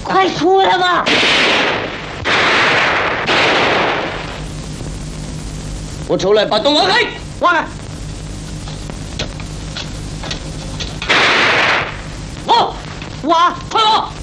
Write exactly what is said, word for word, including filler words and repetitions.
快出来吧！ 我出来，把洞挖开。 挖开！ 挖！ 挖！ 快挖！